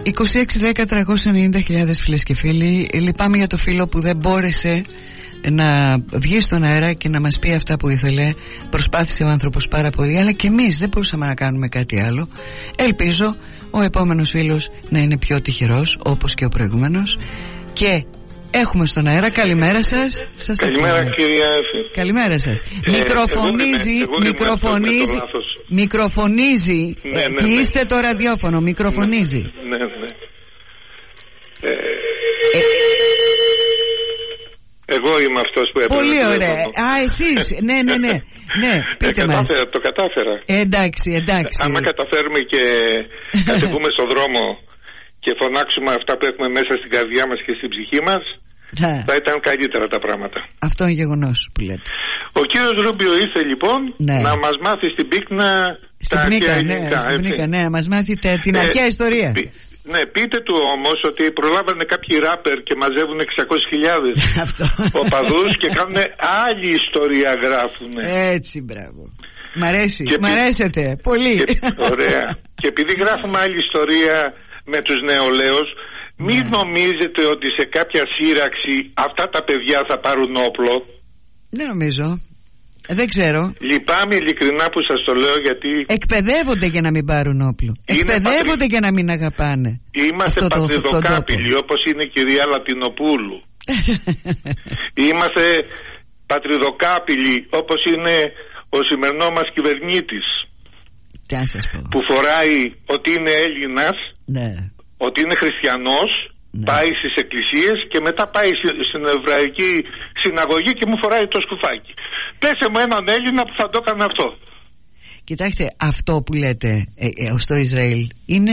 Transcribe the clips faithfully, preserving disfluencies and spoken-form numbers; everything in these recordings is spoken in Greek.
είκοσι έξι δέκα τριακόσιες ενενήντα χιλιάδες φίλες και φίλοι. Λυπάμαι για το φίλο που δεν μπόρεσε να βγει στον αέρα και να μας πει αυτά που ήθελε. Προσπάθησε ο άνθρωπος πάρα πολύ, αλλά και εμείς δεν μπορούσαμε να κάνουμε κάτι άλλο. Ελπίζω ο επόμενος φίλος να είναι πιο τυχερός, όπως και ο προηγούμενος. Και έχουμε στον αέρα. Καλημέρα σας. Σας Καλημέρα ακούω. κυρία Εφη. Καλημέρα σας. Ε, μικροφωνίζει, εγώ είμαι, εγώ μικροφωνίζει, είμαι μικροφωνίζει. Ναι, ε, ναι, κλείστε ναι. το ραδιόφωνο, μικροφωνίζει. Ναι, ναι. Ε, Ε, εγώ είμαι αυτός που έπαιρνε. Πολύ το ωραία. τηλέφωνο. Α, εσείς. Ναι, ναι, ναι. Ναι, πείτε ε, μας. κατάφερα, το κατάφερα. Ε, εντάξει, εντάξει. Άμα καταφέρουμε και κατεβούμε στον δρόμο και φωνάξουμε αυτά που έχουμε μέσα στην καρδιά μας και στην ψυχή μας, θα ήταν καλύτερα τα πράγματα. Αυτό είναι γεγονός που λέτε. Ο κύριος Ρούμπιο ήρθε λοιπόν Ναι. να μας μάθει στην πύκνα Στην τα πνίκα, αρχαία ναι, ελληνικά, στην έτσι. πνίκα, ναι, μας μάθετε την Ε, αρχαία ιστορία. πι- Ναι, πείτε του όμως ότι προλάβανε κάποιοι ράπερ και μαζεύουν εξακόσιες χιλιάδες Αυτό. οπαδούς και κάνουν άλλη ιστορία, γράφουν. Έτσι, μπράβο. Μ' αρέσει, Και μ' πι- αρέσετε πολύ. Και, ωραία. Και επειδή γράφουμε άλλη ιστορία με τους νεολαίους, μην Ναι. νομίζετε ότι σε κάποια σύραξη αυτά τα παιδιά θα πάρουν όπλο. Δεν νομίζω. Δεν ξέρω. Λυπάμαι ειλικρινά που σας το λέω, γιατί Εκπαιδεύονται για να μην πάρουν όπλο. Εκπαιδεύονται πατρι- για να μην αγαπάνε. είμαστε αυτό το- πατριδοκάπηλοι, τον τόπο. όπως είναι η κυρία Λατινοπούλου. Είμαστε πατριδοκάπηλοι, όπως είναι ο σημερινός μας κυβερνήτης, Τι να σας πω. που φοράει ότι είναι Έλληνας, Ναι. ότι είναι χριστιανός, Ναι. πάει στις εκκλησίες και μετά πάει στη- στην εβραϊκή συναγωγή και μου φοράει το σκουφάκι. Πέσε μου έναν Έλληνα που θα το έκανε αυτό. Κοιτάξτε, αυτό που λέτε ε, ε, στο Ισραήλ είναι,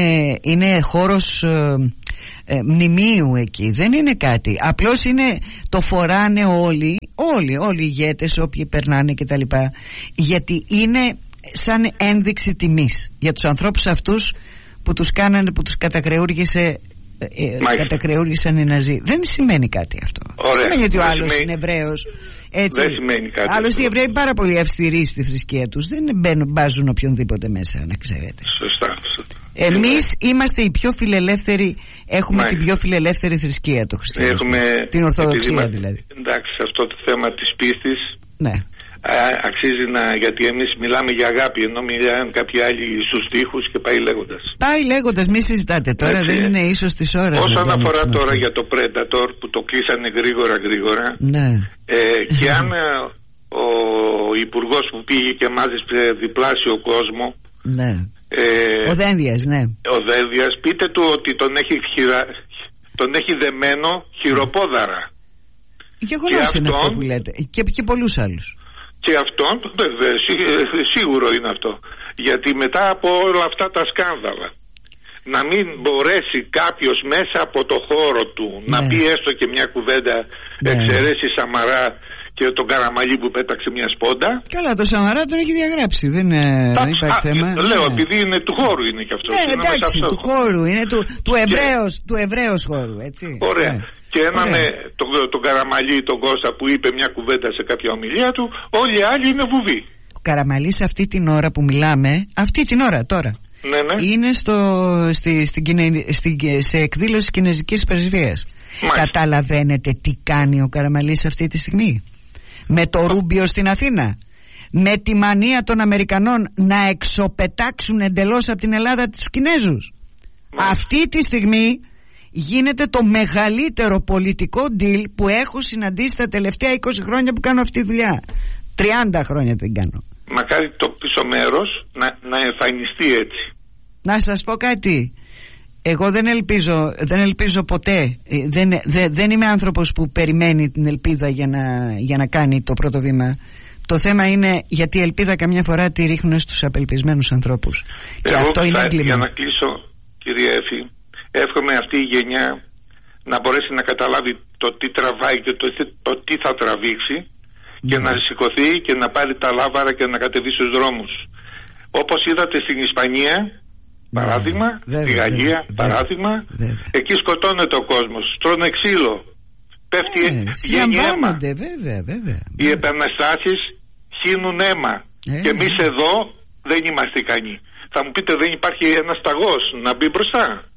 είναι χώρος ε, ε, μνημείου εκεί. Δεν είναι κάτι. Απλώς είναι, το φοράνε όλοι, όλοι, όλοι οι ηγέτες, όποιοι περνάνε κτλ. Γιατί είναι σαν ένδειξη τιμής για τους ανθρώπους αυτούς που τους κάνανε, που τους κατακρεούργησε. Ε, κατακρεούργησαν οι Ναζί. Δεν σημαίνει κάτι αυτό. Ωραία. Δεν σημαίνει ότι ο Δεν άλλος σημαίνει... είναι Εβραίος. Έτσι. Δεν σημαίνει κάτι. Άλλωστε οι αυτό. Εβραίοι είναι πάρα πολύ αυστηροί στη θρησκεία τους. Δεν μπαίνουν, μπάζουν οποιονδήποτε μέσα, να ξέρετε. Σωστά. σωστά. Εμείς είμαστε οι πιο φιλελεύθεροι. Έχουμε Μάλιστα. την πιο φιλελεύθερη θρησκεία, το χριστιανισμό. Έχουμε... Την Ορθοδοξία επειδή... δηλαδή. Εντάξει, σε αυτό το θέμα της πίστης, Ναι. α, αξίζει να... γιατί εμείς μιλάμε για αγάπη, ενώ μιλάνε κάποιοι άλλοι στους τοίχους και πάει λέγοντας. Πάει λέγοντας, μη συζητάτε τώρα, Έτσι. δεν είναι ίσως της ώρας. Όσον να το αφορά ανοίξουμε τώρα αυτό. για το Predator που το κλείσανε γρήγορα γρήγορα, Ναι. ε, και αν ε, ο υπουργός που πήγε και μάζεψε διπλάσιο κόσμο, Ναι. ε, Ο Δένδιας, ναι. ο Δένδιας, πείτε του ότι τον έχει, χειρα... τον έχει δεμένο χειροπόδαρα. Γεγονός και είναι αυτό αυτόν- που λέτε. Και, και πολλούς άλλους. Και αυτόν, βέβαια, σί- σίγουρο είναι αυτό. Γιατί μετά από όλα αυτά τα σκάνδαλα, να μην μπορέσει κάποιος μέσα από το χώρο του να Ναι. πει έστω και μια κουβέντα, Ναι. εξαιρέσει Σαμαρά και τον Καραμαλή που πέταξε μια σπόντα. Καλά, το Σαμαρά τον έχει διαγράψει. Δεν, ε, δεν υπάρχει Α, θέμα. Λέω, Ναι. επειδή είναι του χώρου είναι και αυτό. Ναι, είναι μέσα εντάξει, αυτό. του χώρου. Είναι του, του, Εβραίος, του Εβραίος χώρου, έτσι. Ωραία. Ναι. Και ένα Ωραία. με τον, τον Καραμαλή, τον Κώστα που είπε μια κουβέντα σε κάποια ομιλία του, όλοι οι άλλοι είναι βουβοί. Ο Καραμαλής αυτή την ώρα που μιλάμε, αυτή την ώρα τώρα, Ναι, ναι. είναι στο, στη, στην, Κινε- στην, σε εκδήλωση κινέζικης πρεσβείας. Μάλιστα. Καταλαβαίνετε τι κάνει ο Καραμαλής αυτή τη στιγμή? Με το Ρούμπιο στην Αθήνα, με τη μανία των Αμερικανών να εξοπετάξουν εντελώς από την Ελλάδα τους Κινέζους. Μάλιστα. Αυτή τη στιγμή γίνεται το μεγαλύτερο πολιτικό deal που έχω συναντήσει τα τελευταία είκοσι χρόνια που κάνω αυτή τη δουλειά. τριάντα χρόνια την κάνω. Μακάρι το πίσω μέρος να, να εμφανιστεί έτσι. Να σας πω κάτι. Εγώ δεν ελπίζω, δεν ελπίζω ποτέ. Ε, Δεν, δεν, δεν είμαι άνθρωπος που περιμένει την ελπίδα για να, για να κάνει το πρώτο βήμα. Το θέμα είναι γιατί η ελπίδα καμιά φορά τη ρίχνουν στους απελπισμένους ανθρώπους. Και Εγώ αυτό είναι θα, έγκλημα. για να κλείσω, κύριε Έφη, εύχομαι αυτή η γενιά να μπορέσει να καταλάβει το τι τραβάει και το, το τι θα τραβήξει και Ναι. να σηκωθεί και να πάρει τα λάβαρα και να κατεβεί στους δρόμους. Όπως είδατε στην Ισπανία, παράδειγμα, βέβαια, στη Γαλλία, βέβαια, παράδειγμα, βέβαια. εκεί σκοτώνεται ο κόσμος, τρώνε ξύλο, πέφτει Ε, γεννή αίμα. συλλαμβάνονται, βέβαια, βέβαια. Οι επαναστάσεις χύνουν αίμα. Ε, και εμείς εδώ δεν είμαστε ικανοί. Θα μου πείτε, δεν υπάρχει ένας ταγός να μπει μπροστά?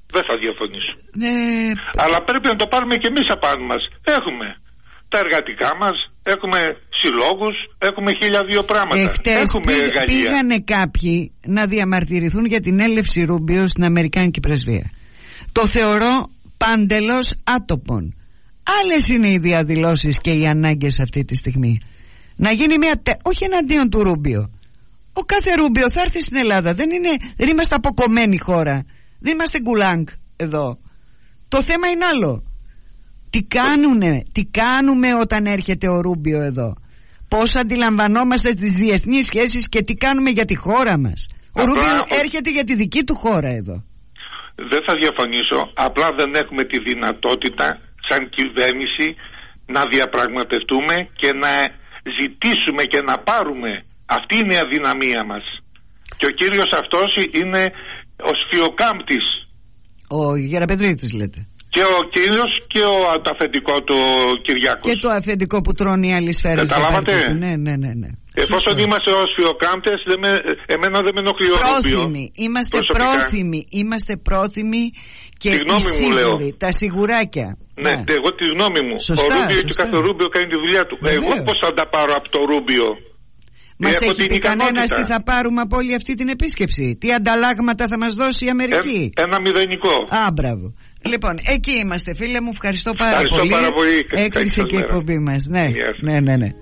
Δεν θα διαφωνήσω. Ε... Αλλά πρέπει να το πάρουμε και εμείς απάνω μας. Έχουμε τα εργατικά μας, έχουμε συλλόγους, έχουμε χίλια δύο πράγματα. Εχτες έχουμε πήγ, εργαλεία. Πήγανε κάποιοι να διαμαρτυρηθούν για την έλευση Ρούμπιο στην Αμερικάνικη πρεσβεία. Το θεωρώ παντελώς άτοπον. Άλλες είναι οι διαδηλώσεις και οι ανάγκες αυτή τη στιγμή. Να γίνει μια τε... όχι εναντίον του Ρούμπιο. Ο κάθε Ρούμπιο θα έρθει στην Ελλάδα. Δεν, είναι... δεν είμαστε αποκομμένη χώρα. Δεν είμαστε γκουλάνγκ εδώ. Το θέμα είναι άλλο. Τι κάνουνε, τι κάνουμε όταν έρχεται ο Ρούμπιο εδώ? Πώς αντιλαμβανόμαστε τις διεθνείς σχέσεις και τι κάνουμε για τη χώρα μας? Ο Ρούμπιο έρχεται για τη δική του χώρα εδώ. Δεν θα διαφωνήσω. Απλά δεν έχουμε τη δυνατότητα σαν κυβέρνηση να διαπραγματευτούμε και να ζητήσουμε και να πάρουμε. Αυτή είναι η αδυναμία μας. Και ο κύριος αυτός είναι ο σφιοκάμπτης. Ο Γεραπετρίτης λέτε. Και ο κύριος και ο, το αφεντικό του Κυριάκος. Και το αφεντικό που τρώνε οι άλλοι σφαίρες. Καταλάβατε? Ναι, ναι, ναι, ναι. Εφόσον είμαστε ως φιοκάμπτες, εμένα δεν με ενοχλεί ο Ρούμπιο. Είμαστε πρόθυμοι. Είμαστε πρόθυμοι και οι σίγουροι. Τα σιγουράκια. Ναι, ναι, εγώ τη γνώμη μου. Σωστά, ο Ρούμπιο σωστά. και κάθε Ρούμπιο κάνει τη δουλειά του. Βεβαίως. Εγώ πώς θα τα πάρω από το Ρούμπιο? Μας έχει πει κανένας τι θα πάρουμε από όλη αυτή την επίσκεψη? Τι ανταλλάγματα θα μας δώσει η Αμερική? Ε, ένα μηδενικό. Α, μπράβο. Λοιπόν, εκεί είμαστε, φίλε μου. Ευχαριστώ πάρα ευχαριστώ πολύ. Πάρα πολύ. Έκλεισε και η εκπομπή μας. Ναι, yes. ναι, ναι, ναι.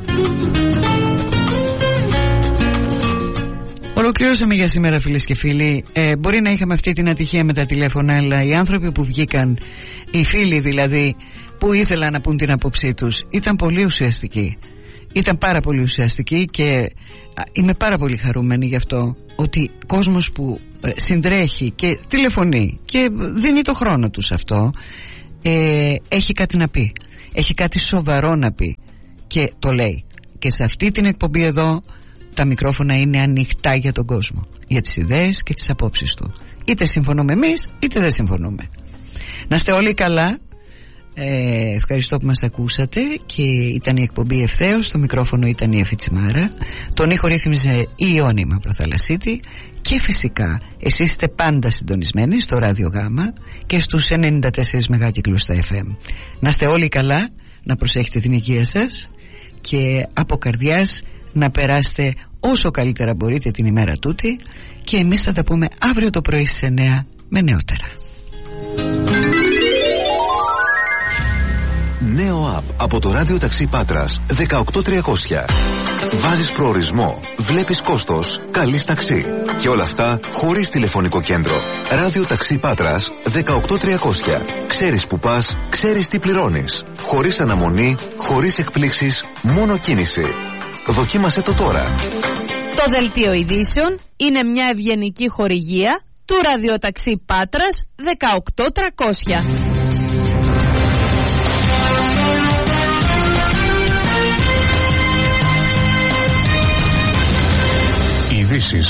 Ολοκληρώσαμε για σήμερα, φίλες και φίλοι. ε, Μπορεί να είχαμε αυτή την ατυχία με τα τηλέφωνα, αλλά οι άνθρωποι που βγήκαν, οι φίλοι δηλαδή, που ήθελαν να πούν την άποψή τους, ήταν πολύ ουσιαστικοί. Ήταν πάρα πολύ ουσιαστική και είμαι πάρα πολύ χαρούμενη γι' αυτό, ότι κόσμος που συντρέχει και τηλεφωνεί και δίνει το χρόνο του σε αυτό, ε, έχει κάτι να πει, έχει κάτι σοβαρό να πει και το λέει. Και σε αυτή την εκπομπή εδώ τα μικρόφωνα είναι ανοιχτά για τον κόσμο, για τις ιδέες και τις απόψεις του. Είτε συμφωνούμε εμείς είτε δεν συμφωνούμε. Να είστε όλοι καλά. Ε, ευχαριστώ που μας ακούσατε. Και ήταν η εκπομπή Ευθέως. Στο μικρόφωνο ήταν η Εφη Τσιμάρα. Τον ήχο ρύθμιζε η Ιόνημα Προθαλασσίτη. Και φυσικά εσείς είστε πάντα συντονισμένοι στο Ράδιο Γάμα και στους ενενήντα τέσσερα μεγάκυκλους στα εφ εμ. Να είστε όλοι καλά, να προσέχετε την υγεία σας και από καρδιάς να περάσετε όσο καλύτερα μπορείτε την ημέρα τούτη. Και εμείς θα τα πούμε αύριο το πρωί στις εννιά με νεότερα. Νέο app από το Ράδιο Ταξί Πάτρας δεκαοκτώ τριακόσια. Βάζεις προορισμό, βλέπεις κόστος, καλείς ταξί. Και όλα αυτά χωρίς τηλεφωνικό κέντρο. Ράδιο Ταξί Πάτρας δεκαοκτώ τριακόσια. Ξέρεις που πας, ξέρεις τι πληρώνεις. Χωρίς αναμονή, χωρίς εκπλήξεις, μόνο κίνηση. Δοκίμασέ το τώρα. Το δελτίο ειδήσεων είναι μια ευγενική χορηγία του Ραδιοταξί Πάτρας δεκαοκτώ τριακόσια. Ειδήσεις.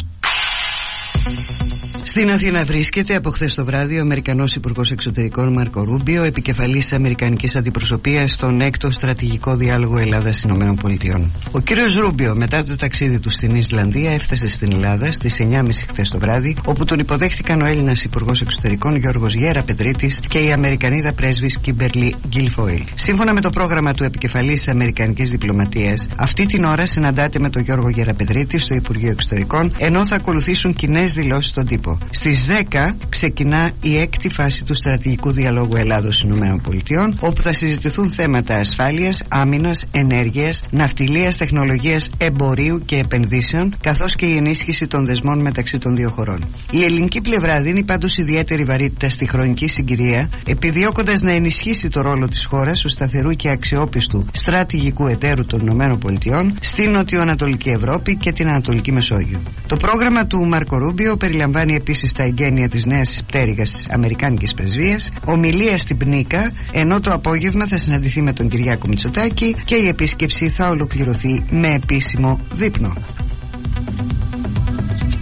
Στην Αθήνα βρίσκεται από χθες το βράδυ ο Αμερικανός Υπουργός Εξωτερικών Μάρκο Ρούμπιο, επικεφαλής της Αμερικανικής Αντιπροσωπείας στον έκτο στρατηγικό διάλογο Ελλάδα-ΗΠΑ. Ο κύριος Ρούμπιο, μετά το ταξίδι του στην Ισλανδία, έφτασε στην Ελλάδα στις εννιά και μισή χθες το βράδυ, όπου τον υποδέχτηκαν ο Έλληνας Υπουργός Εξωτερικών Γιώργος Γεραπετρίτης και η Αμερικανίδα πρέσβης Κίμπερλι Γκιλφόιλ. Σύμφωνα με το πρόγραμμα του επικεφαλής της Αμερικανικής Διπλωματίας, αυτή την ώρα συναντάται με τον Γιώργο Γεραπετρίτη στο Υπουργείο Εξωτερικών, ενώ θα ακολουθήσουν κοινές δηλώσεις στον τύπο. Στις δέκα ξεκινά η έκτη φάση του στρατηγικού διαλόγου Ελλάδος-ΗΠΑ, όπου θα συζητηθούν θέματα ασφάλειας, άμυνας, ενέργειας, ναυτιλίας, τεχνολογίας, εμπορίου και επενδύσεων, καθώς και η ενίσχυση των δεσμών μεταξύ των δύο χωρών. Η ελληνική πλευρά δίνει πάντως ιδιαίτερη βαρύτητα στη χρονική συγκυρία, επιδιώκοντας να ενισχύσει το ρόλο της χώρας ως σταθερού και αξιόπιστου στρατηγικού εταίρου των ΗΠΑ στην νοτιοανατολική Ευρώπη και την Ανατολική Μεσόγειο. Το πρόγραμμα του Μάρκο Ρούμπιο περιλαμβάνει επίσης τα εγγένεια της νέας πτέρυγας της Αμερικάνικης Πρεσβείας, ομιλία στην Πνίκα, ενώ το απόγευμα θα συναντηθεί με τον Κυριάκο Μητσοτάκη και η επίσκεψη θα ολοκληρωθεί με επίσημο δείπνο.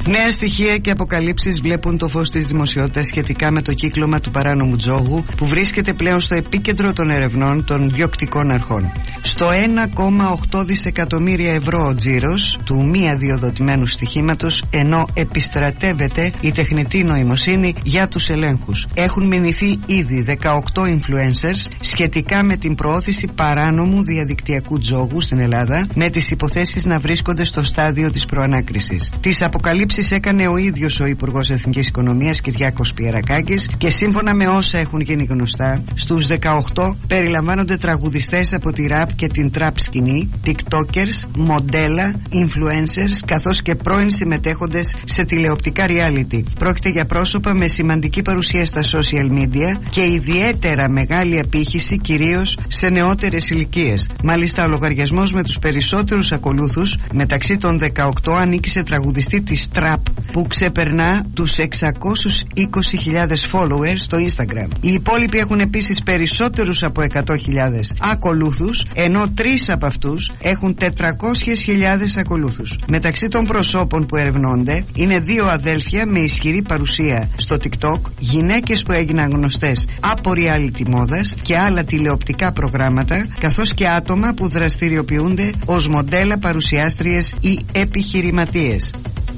Νέα στοιχεία και αποκαλύψεις βλέπουν το φως της δημοσιότητας σχετικά με το κύκλωμα του παράνομου τζόγου που βρίσκεται πλέον στο επίκεντρο των ερευνών των διοκτικών αρχών. Στο ένα κόμμα οκτώ δισεκατομμύρια ευρώ ο τζίρος του μη αδειοδοτημένου στοιχήματος, ενώ επιστρατεύεται η τεχνητή νοημοσύνη για τους ελέγχους. Έχουν μηνυθεί ήδη δεκαοκτώ influencers σχετικά με την προώθηση παράνομου διαδικτυακού τζόγου στην Ελλάδα, με τις υποθέσεις να βρίσκονται στο στάδιο της προανάκρισης. Τις αποκαλύψεις έκανε ο ίδιος ο Υπουργός Εθνικής Οικονομίας Κυριάκος Πιερακάκης και σύμφωνα με όσα έχουν γίνει γνωστά, στους δεκαοκτώ περιλαμβάνονται τραγουδιστές από τη ραπ και την τραπ σκηνή, tiktokers, μοντέλα, influencers καθώς και πρώην συμμετέχοντες σε τηλεοπτικά reality. Πρόκειται για πρόσωπα με σημαντική παρουσία στα social media και ιδιαίτερα μεγάλη απήχηση κυρίως σε νεότερες ηλικίες. Μάλιστα ο λογαριασμός με τους περισσότερους ακολούθους μεταξύ των δεκαοκτώ ανήκει σε τραγουδιστή της τραπ που ξεπερνά τους εξακόσιες είκοσι χιλιάδες followers στο Instagram. Οι υπόλοιποι έχουν επίσης περισσότερους από εκατό χιλιάδες ακολούθους, ενώ τρεις από αυτούς έχουν τετρακόσιες χιλιάδες ακολούθους. Μεταξύ των προσώπων που ερευνώνται είναι δύο αδέλφια με ισχυρή παρουσία στο TikTok, γυναίκες που έγιναν γνωστές από reality μόδας και άλλα τηλεοπτικά προγράμματα, καθώς και άτομα που δραστηριοποιούνται ως μοντέλα, παρουσιάστριες ή επιχειρηματίες.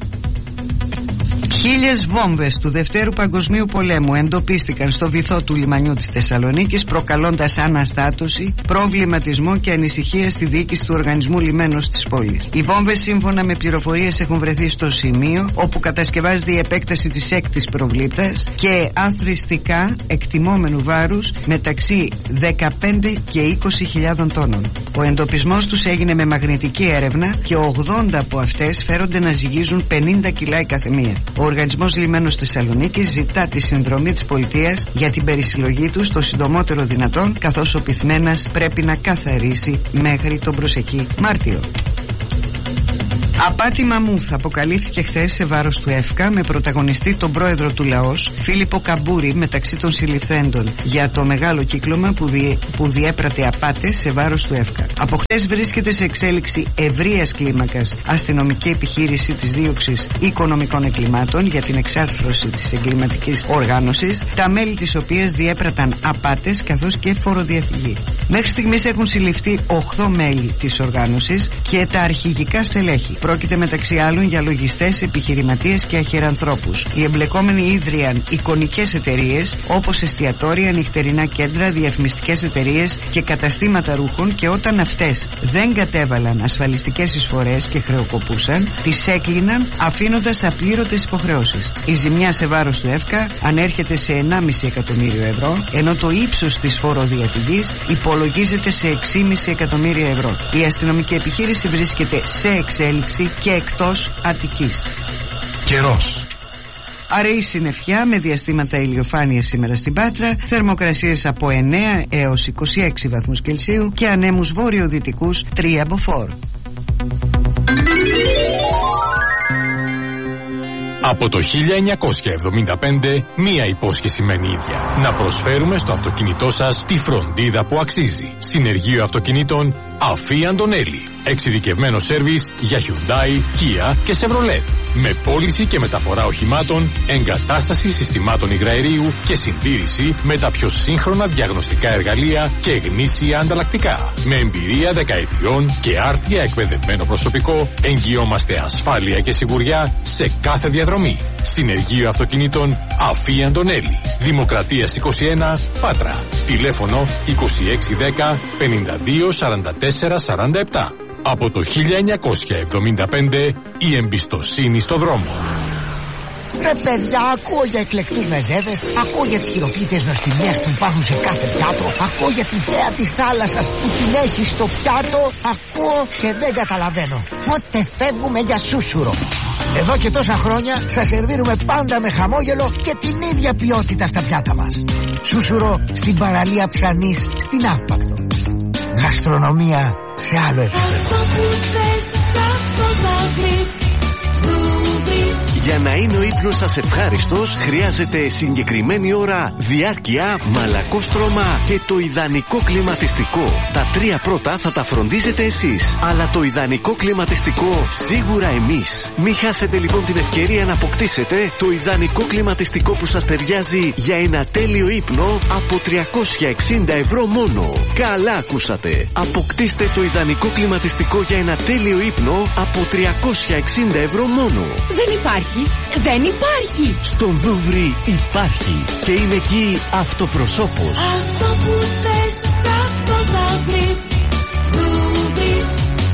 Χίλιες βόμβες του Δευτέρου Παγκοσμίου Πολέμου εντοπίστηκαν στο βυθό του λιμανιού της Θεσσαλονίκης, προκαλώντας αναστάτωση, προβληματισμό και ανησυχία στη διοίκηση του οργανισμού λιμένος της πόλης. Οι βόμβες, σύμφωνα με πληροφορίες, έχουν βρεθεί στο σημείο όπου κατασκευάζεται η επέκταση της έκτης προβλήτας και αθρηστικά εκτιμόμενου βάρους μεταξύ δεκαπέντε και είκοσι χιλιάδων τόνων. Ο εντοπισμός τους έγινε με μαγνητική έρευνα και ογδόντα από αυτές φέρονται να ζυγίζουν πενήντα κιλά η καθεμία. Ο Οργανισμός Λιμένος Θεσσαλονίκης ζητά τη συνδρομή της πολιτείας για την περισυλλογή τους το συντομότερο δυνατόν, καθώς ο πυθμένας πρέπει να καθαρίσει μέχρι τον προσεχή Μάρτιο. Απάτη μαμούθ αποκαλύφθηκε χθες σε βάρος του ΕΦΚΑ με πρωταγωνιστή τον πρόεδρο του Λαός, Φίλιππο Καμπούρη, μεταξύ των συλληφθέντων για το μεγάλο κύκλωμα που, διέ, που διέπρατε απάτες σε βάρος του ΕΦΚΑ. Από χθες βρίσκεται σε εξέλιξη ευρείας κλίμακας αστυνομική επιχείρηση της δίωξης οικονομικών εγκλημάτων για την εξάρθρωση της εγκληματικής οργάνωσης, τα μέλη της οποίας διέπραταν απάτες καθώς και φοροδιαφυγή. Μέχρι στιγμής έχουν συλληφθεί οκτώ μέλη της οργάνωσης και τα αρχηγικά στελέχη. Πρόκειται μεταξύ άλλων για λογιστές, επιχειρηματίες και αχερανθρώπους. Οι εμπλεκόμενοι ίδρυαν εικονικές εταιρείες όπως εστιατόρια, νυχτερινά κέντρα, διαφημιστικές εταιρείες και καταστήματα ρούχων, και όταν αυτές δεν κατέβαλαν ασφαλιστικές εισφορές και χρεοκοπούσαν, τις έκλειναν αφήνοντας απλήρωτες υποχρεώσεις. Η ζημιά σε βάρος του ΕΦΚΑ ανέρχεται σε ενάμιση εκατομμύριο ευρώ, ενώ το ύψος της φοροδιαφυγής υπολογίζεται σε έξι κόμμα πέντε εκατομμύρια ευρώ. Η αστυνομική επιχείρηση βρίσκεται σε εξέλιξη και εκτός Αττικής. Καιρός. Αραιή συννεφιά με διαστήματα ηλιοφάνειας σήμερα στην Πάτρα, θερμοκρασίες από εννέα έως είκοσι έξι βαθμούς Κελσίου και ανέμους βόρειο-δυτικούς τρία μποφόρ. Από το χίλια εννιακόσια εβδομήντα πέντε, μία υπόσχεση μένει ίδια. Να προσφέρουμε στο αυτοκίνητό σας τη φροντίδα που αξίζει. Συνεργείο αυτοκινήτων Αφή Αντωνέλη. Εξειδικευμένο σέρβις για Hyundai, Kia και Chevrolet. Με πώληση και μεταφορά οχημάτων, εγκατάσταση συστημάτων υγραερίου και συντήρηση με τα πιο σύγχρονα διαγνωστικά εργαλεία και γνήσια ανταλλακτικά. Με εμπειρία δεκαετιών και άρτια εκπαιδευμένο προσωπικό, εγγυόμαστε ασφάλεια και σιγουριά σε κάθε διαδρομή. Συνεργείο αυτοκινήτων Αφή Αντωνέλη. Δημοκρατίας είκοσι ένα, Πάτρα. Τηλέφωνο είκοσι έξι δέκα πενήντα δύο σαράντα τέσσερα σαράντα επτά. Από το χίλια εννιακόσια εβδομήντα πέντε, η εμπιστοσύνη στο δρόμο. Ρε παιδιά, ακούω για εκλεκτούς μεζέδες, ακούω για τις χειροποίητες νοστιμιές που υπάρχουν σε κάθε πιάτο, ακούω για τη θέα της θάλασσας που την έχει στο πιάτο, ακούω και δεν καταλαβαίνω. Πότε φεύγουμε για σούσουρο? Εδώ και τόσα χρόνια σας σερβίρουμε πάντα με χαμόγελο και την ίδια ποιότητα στα πιάτα μας. Σούσουρο στην παραλία Ψανής, στην Αύπακτο. Γαστρονομία σε άλλο επίπεδο. Αυτό που θες, αυτό θα βρεις. Για να είναι ο ύπνος σας ευχάριστος, χρειάζεται συγκεκριμένη ώρα, διάρκεια, μαλακόστρωμα και το ιδανικό κλιματιστικό. Τα τρία πρώτα θα τα φροντίζετε εσείς, αλλά το ιδανικό κλιματιστικό σίγουρα εμείς. Μην χάσετε λοιπόν την ευκαιρία να αποκτήσετε το ιδανικό κλιματιστικό που σας ταιριάζει για ένα τέλειο ύπνο από τριακόσια εξήντα ευρώ μόνο. Καλά ακούσατε. Αποκτήστε το ιδανικό κλιματιστικό για ένα τέλειο ύπνο από τριακόσια εξήντα ευρώ μόνο. Δεν υπάρχει, δεν υπάρχει. Στον Δούβρι υπάρχει και είναι εκεί αυτοπροσώπος. Αυτό που θες, αυτό θα βρεις. Δούβρις.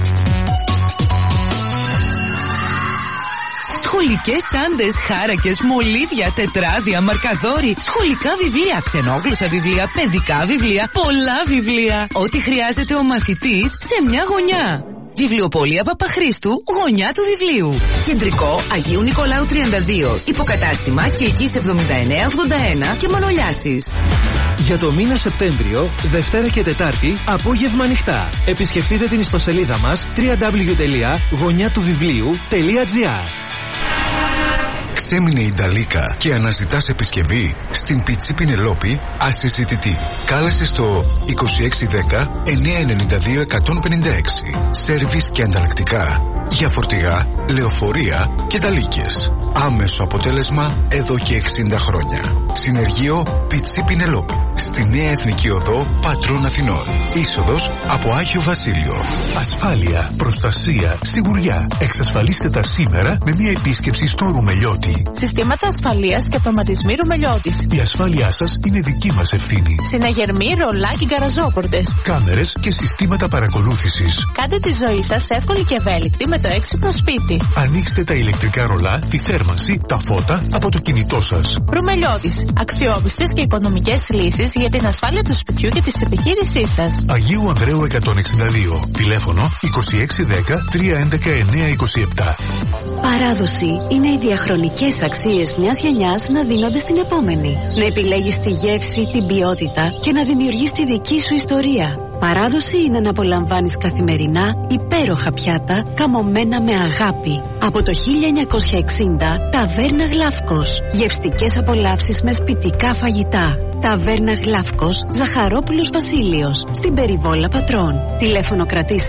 Σχολικές τσάντες, χάρακες, μολύβια, τετράδια, μαρκαδόροι, σχολικά βιβλία, ξενόγλωσσα βιβλία, παιδικά βιβλία, πολλά βιβλία. Ό,τι χρειάζεται ο μαθητής σε μια γωνιά. Βιβλιοπωλεία Παπαχρήστου, γωνιά του βιβλίου. Κεντρικό Αγίου Νικολάου τριάντα δύο. Υποκατάστημα Κυλκής εβδομήντα εννέα ογδόντα ένα και Μανολιάσης. Για το μήνα Σεπτέμβριο, Δευτέρα και Τετάρτη, απόγευμα ανοιχτά. Επισκεφτείτε την ιστοσελίδα μας double-u double-u double-u τελεία γωνιά του βιβλίου τελεία τζι άρ. Ξέμεινε η Νταλίκα και αναζητάς επισκευή? Στην Πιτσί Πινελόπη ασυζητητή. Κάλεσε στο είκοσι έξι δέκα εννιακόσια ενενήντα δύο εκατόν πενήντα έξι. Σέρβις και ανταλλακτικά για φορτηγά, λεωφορεία και ταλίκες. Άμεσο αποτέλεσμα εδώ και εξήντα χρόνια. Συνεργείο Πιτσί Πινελόπη. Στη Νέα Εθνική Οδό Πατρών Αθηνών. Είσοδος από Άγιο Βασίλειο. Ασφάλεια, προστασία, σιγουριά. Εξασφαλίστε τα σήμερα με μια επίσκεψη στο Ρουμελιώτη. Συστήματα ασφαλείας και αυτοματισμοί Ρουμελιώτης. Η ασφάλειά σας είναι δική μας ευθύνη. Συναγερμοί, ρολά και γκαραζόπορτες. Κάμερες και συστήματα παρακολούθησης. Κάντε τη ζωή σας εύκολη και ευέλικτη με το έξυπνο σπίτι. Ανοίξτε τα ηλεκτρικά ρολά, τη θέρμανση, τα φώτα από το κινητό σας. Ρουμελιώτης. Αξιόπιστες και οικονομικές λύσεις για την ασφάλεια του σπιτιού και της επιχείρησής σας. Αγίου Ανδρέου εκατόν εξήντα δύο. Τηλέφωνο είκοσι έξι δέκα τριακόσια έντεκα εννιακόσια είκοσι επτά. Παράδοση είναι οι διαχρονικές αξίες μιας γενιάς να δίνονται στην επόμενη. Να επιλέγεις τη γεύση, την ποιότητα και να δημιουργείς τη δική σου ιστορία. Παράδοση είναι να απολαμβάνεις καθημερινά υπέροχα πιάτα καμωμένα με αγάπη. Από το χίλια εννιακόσια εξήντα, Ταβέρνα Γλαύκος. Γευστικές απολαύσεις με σπιτικά φαγητά. Ταβέρνα Γλαύκος, Ζαχαρόπουλος Βασίλειος. Στην Περιβόλα Πατρών. Τηλέφωνο κρατήσεις